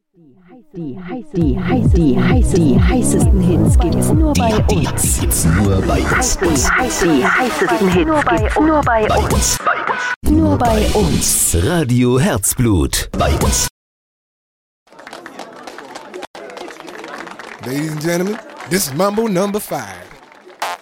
Die heißesten Hits gibt's nur bei uns. Die heißesten Hits gibt's nur bei uns. Nur bei uns. Radio Herzblut. Bei uns. Ladies and gentlemen, this is Mambo number 5.